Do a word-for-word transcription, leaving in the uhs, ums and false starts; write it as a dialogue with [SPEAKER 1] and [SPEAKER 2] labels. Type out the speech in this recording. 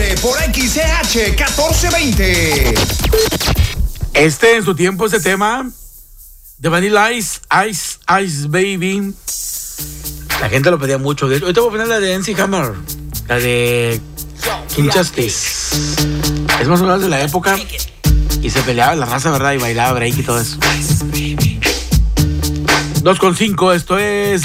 [SPEAKER 1] libre por X C H catorce veinte.
[SPEAKER 2] Este, en su tiempo, este tema de Vanilla Ice, Ice, Ice Baby, la gente lo pedía mucho. De hecho, ahorita voy a poner la de M C Hammer, la de King Justice. Es más o menos de la época y se peleaba la raza, ¿verdad? Y bailaba break y todo eso. dos con cinco, esto es